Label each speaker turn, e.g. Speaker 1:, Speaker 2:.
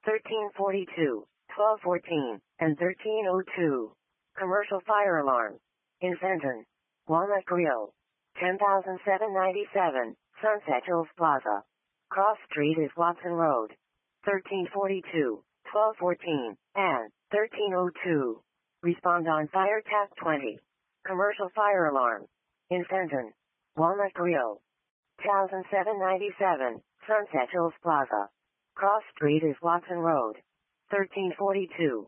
Speaker 1: 1342, 1214, and 1302. Commercial fire alarm. In Fenton. Walnut Grill. 10,797, Sunset Hills Plaza. Cross Street is Watson Road. 1342, 1214, and 1302. Respond on Fire Tap 20. Commercial fire alarm. In Fenton. Walnut Grill. 10,797, Sunset Hills Plaza. Cross Street is Watson Road. 1342,